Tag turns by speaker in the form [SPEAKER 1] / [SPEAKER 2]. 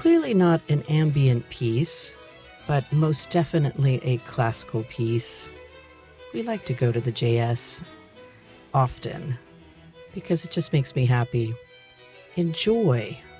[SPEAKER 1] Clearly not an ambient piece, but most definitely a classical piece. We like to go to the JS often because it just makes me happy. Enjoy.